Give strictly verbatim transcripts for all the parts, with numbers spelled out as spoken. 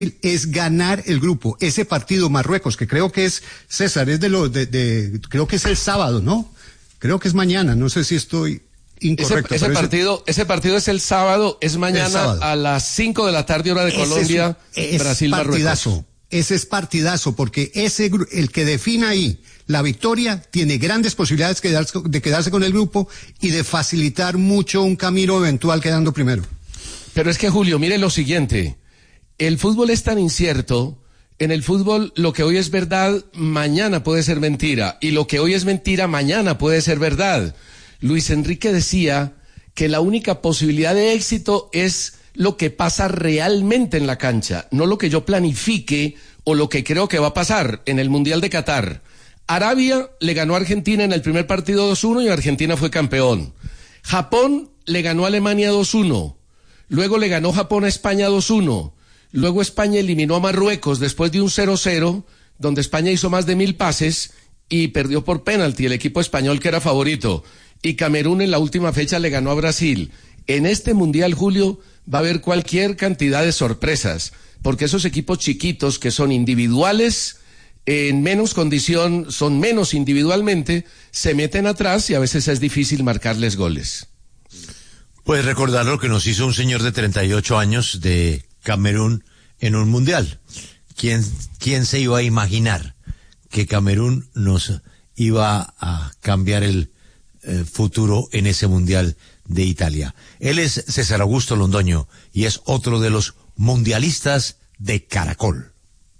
es ganar el grupo. Ese partido Marruecos, que creo que es, César, es de los, de, de, creo que es el sábado, ¿no? Creo que es mañana, no sé si estoy incorrecto. Ese, ese partido, ese... ese partido es el sábado, es mañana sábado. A las cinco de la tarde, hora de ese Colombia, es, es Brasil, partidazo. Marruecos. Ese es partidazo, porque ese, el que defina ahí la victoria tiene grandes posibilidades de quedarse con el grupo y de facilitar mucho un camino eventual quedando primero. Pero es que, Julio, mire lo siguiente. El fútbol es tan incierto. En el fútbol, lo que hoy es verdad, mañana puede ser mentira. Y lo que hoy es mentira, mañana puede ser verdad. Luis Enrique decía que la única posibilidad de éxito es lo que pasa realmente en la cancha, no lo que yo planifique o lo que creo que va a pasar en el Mundial de Qatar. Arabia le ganó a Argentina en el primer partido dos uno y Argentina fue campeón. Japón le ganó a Alemania dos uno. Luego le ganó Japón a España dos uno. Luego España eliminó a Marruecos después de un cero cero, donde España hizo más de mil pases y perdió por penalti el equipo español que era favorito. Y Camerún en la última fecha le ganó a Brasil. En este Mundial, Julio, va a haber cualquier cantidad de sorpresas, porque esos equipos chiquitos que son individuales, en menos condición, son menos individualmente, se meten atrás y a veces es difícil marcarles goles. Pues recordar lo que nos hizo un señor de treinta y ocho años de Camerún en un mundial. ¿Quién, quién se iba a imaginar que Camerún nos iba a cambiar el eh, futuro en ese mundial de Italia? Él es César Augusto Londoño y es otro de los mundialistas de Caracol.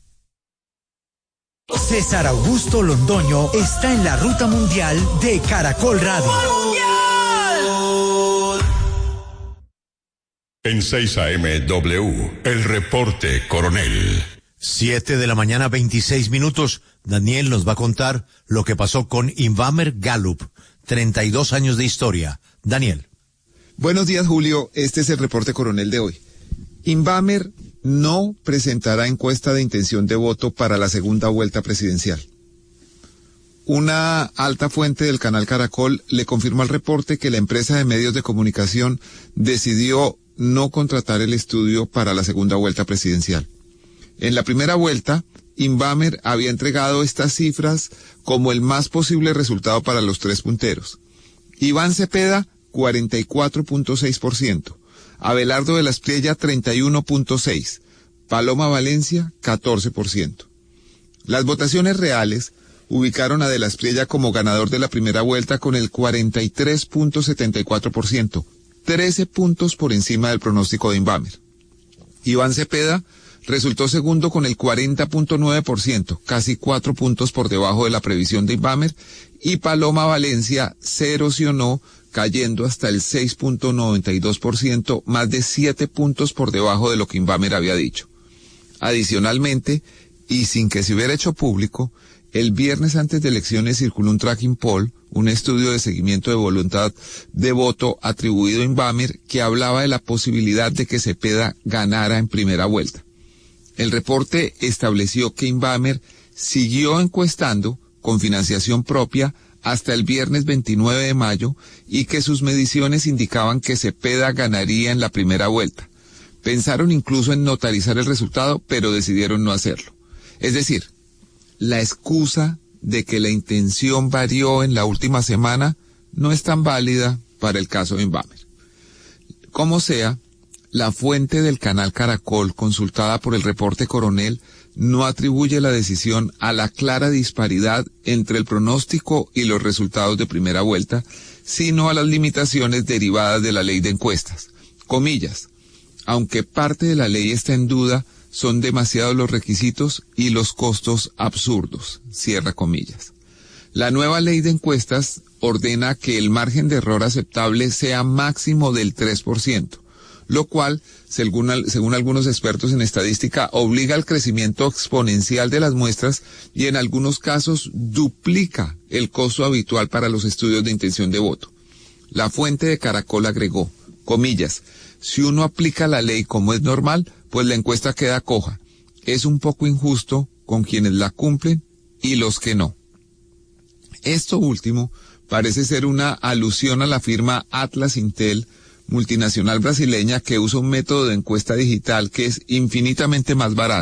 César Augusto Londoño está en la ruta mundial de Caracol Radio. En seis A M W, el reporte coronel. Siete de la mañana, veintiséis minutos. Daniel nos va a contar lo que pasó con Invamer Gallup. treinta y dos años de historia. Daniel. Buenos días, Julio. Este es el reporte coronel de hoy. Invamer no presentará encuesta de intención de voto para la segunda vuelta presidencial. Una alta fuente del canal Caracol le confirmó al reporte que la empresa de medios de comunicación decidió no contratar el estudio para la segunda vuelta presidencial. En la primera vuelta, Invamer había entregado estas cifras como el más posible resultado para los tres punteros. Iván Cepeda, cuarenta y cuatro punto seis por ciento. Abelardo de la Espriella, treinta y uno punto seis por ciento. Paloma Valencia, catorce por ciento. Las votaciones reales ubicaron a de la Espriella como ganador de la primera vuelta con el cuarenta y tres punto setenta y cuatro por ciento, trece puntos por encima del pronóstico de Invamer. Iván Cepeda resultó segundo con el cuarenta punto nueve por ciento, casi cuatro puntos por debajo de la previsión de Invamer, y Paloma Valencia se erosionó cayendo hasta el seis punto noventa y dos por ciento, más de siete puntos por debajo de lo que Invamer había dicho. Adicionalmente, y sin que se hubiera hecho público, el viernes antes de elecciones circuló un tracking poll, un estudio de seguimiento de voluntad de voto atribuido a Invamer, que hablaba de la posibilidad de que Cepeda ganara en primera vuelta. El reporte estableció que Invamer siguió encuestando con financiación propia hasta el viernes veintinueve de mayo y que sus mediciones indicaban que Cepeda ganaría en la primera vuelta. Pensaron incluso en notarizar el resultado, pero decidieron no hacerlo. Es decir, la excusa de que la intención varió en la última semana no es tan válida para el caso de Invamer. Como sea, la fuente del canal Caracol, consultada por el reporte coronel, no atribuye la decisión a la clara disparidad entre el pronóstico y los resultados de primera vuelta, sino a las limitaciones derivadas de la ley de encuestas. Comillas, aunque parte de la ley está en duda, son demasiados los requisitos y los costos absurdos, cierra comillas. La nueva ley de encuestas ordena que el margen de error aceptable sea máximo del tres por ciento, lo cual, según, según algunos expertos en estadística, obliga al crecimiento exponencial de las muestras y en algunos casos duplica el costo habitual para los estudios de intención de voto. La fuente de Caracol agregó, comillas, si uno aplica la ley como es normal, pues la encuesta queda coja. Es un poco injusto con quienes la cumplen y los que no. Esto último parece ser una alusión a la firma Atlas Intel, multinacional brasileña que usa un método de encuesta digital que es infinitamente más barato.